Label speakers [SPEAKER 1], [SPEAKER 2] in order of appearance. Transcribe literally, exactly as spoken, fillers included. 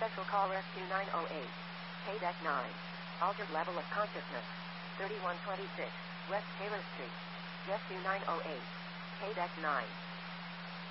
[SPEAKER 1] Special call Rescue nine oh eight. K D E C nine. Altered level of consciousness. thirty-one twenty-six. West Taylor Street. Rescue nine oh eight. K D E C nine.